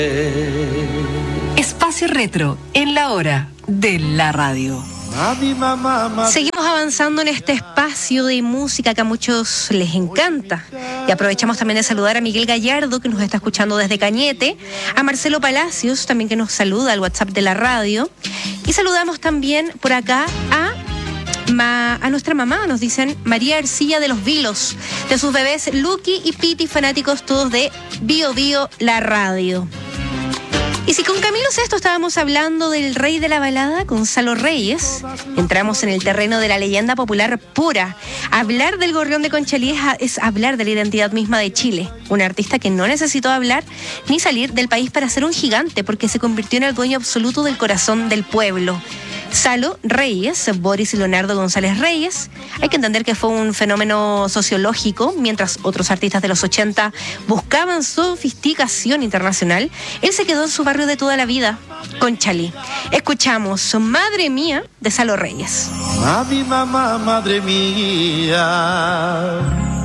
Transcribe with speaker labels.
Speaker 1: Espacio Retro en la hora de la radio. Seguimos avanzando en este espacio de música que a muchos les encanta. Y aprovechamos también de saludar a Miguel Gallardo, que nos está escuchando desde Cañete, a Marcelo Palacios, también que nos saluda al WhatsApp de la radio. Y saludamos también por acá a nuestra mamá, nos dicen María Arcilla de los Vilos, de sus bebés Lucky y Piti, fanáticos todos de Bio Bio, la radio. Y si con Camilo Sesto estábamos hablando del rey de la balada, Gonzalo Reyes, entramos en el terreno de la leyenda popular pura. Hablar del Gorrión de Conchalí es hablar de la identidad misma de Chile. Un artista que no necesitó hablar ni salir del país para ser un gigante, porque se convirtió en el dueño absoluto del corazón del pueblo. Salo Reyes, Boris y Leonardo González Reyes. Hay que entender que fue un fenómeno sociológico. Mientras otros artistas de los 80 buscaban sofisticación internacional, él se quedó en su barrio de toda la vida, Conchalí. Escuchamos Madre Mía de Salo Reyes.
Speaker 2: A mi mamá, madre mía.